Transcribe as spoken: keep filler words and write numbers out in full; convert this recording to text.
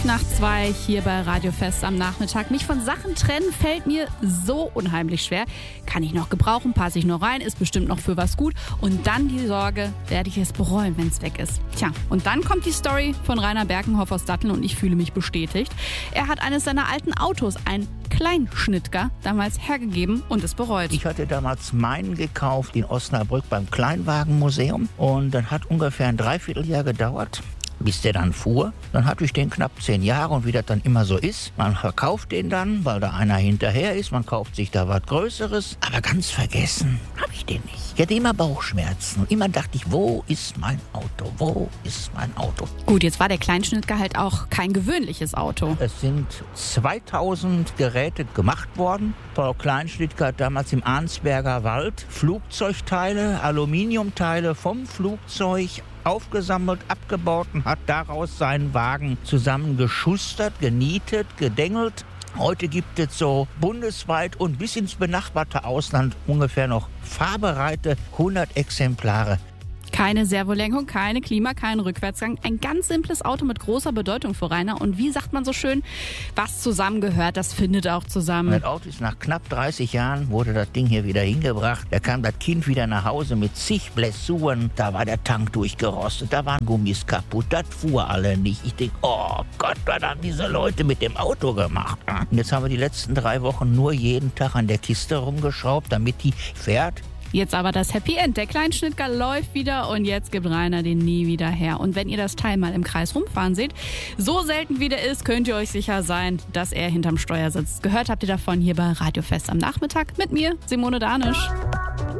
nach zwei hier bei Radio Fest am Nachmittag. Mich von Sachen trennen fällt mir so unheimlich schwer. Kann ich noch gebrauchen, passe ich noch rein, ist bestimmt noch für was gut. Und dann die Sorge, werde ich es bereuen, wenn es weg ist. Tja, und dann kommt die Story von Rainer Berkenhoff aus Datteln und ich fühle mich bestätigt. Er hat eines seiner alten Autos, ein Kleinschnittger, damals hergegeben und es bereut. Ich hatte damals meinen gekauft in Osnabrück beim Kleinwagenmuseum und dann hat ungefähr ein Dreivierteljahr gedauert, bis der dann fuhr. Dann hatte ich den knapp zehn Jahre und wie das dann immer so ist, man verkauft den dann, weil da einer hinterher ist, man kauft sich da was Größeres, aber ganz vergessen habe ich den nicht. Ich hatte immer Bauchschmerzen und immer dachte ich, wo ist mein Auto, wo ist mein Auto? Gut, jetzt war der Kleinschnittger halt auch kein gewöhnliches Auto. Es sind zweitausend Geräte gemacht worden. Paul Kleinschnittger hat damals im Arnsberger Wald Flugzeugteile, Aluminiumteile vom Flugzeug aufgesammelt, abgebaut und hat daraus seinen Wagen zusammengeschustert, genietet, gedengelt. Heute gibt es so bundesweit und bis ins benachbarte Ausland ungefähr noch fahrbereite hundert Exemplare. Keine Servolenkung, keine Klima, kein Rückwärtsgang. Ein ganz simples Auto mit großer Bedeutung für Rainer. Und wie sagt man so schön, was zusammengehört, das findet auch zusammen. Das Auto ist nach knapp dreißig Jahren, wurde das Ding hier wieder hingebracht. Da kam das Kind wieder nach Hause mit zig Blessuren. Da war der Tank durchgerostet, da waren Gummis kaputt, das fuhr alle nicht. Ich denke, oh Gott, was haben diese Leute mit dem Auto gemacht? Und jetzt haben wir die letzten drei Wochen nur jeden Tag an der Kiste rumgeschraubt, damit die fährt. Jetzt aber das Happy End. Der Kleinschnittger läuft wieder und jetzt gibt Rainer den nie wieder her. Und wenn ihr das Teil mal im Kreis rumfahren seht, so selten wie der ist, könnt ihr euch sicher sein, dass er hinterm Steuer sitzt. Gehört habt ihr davon hier bei Radio Fest am Nachmittag mit mir, Simone Danisch.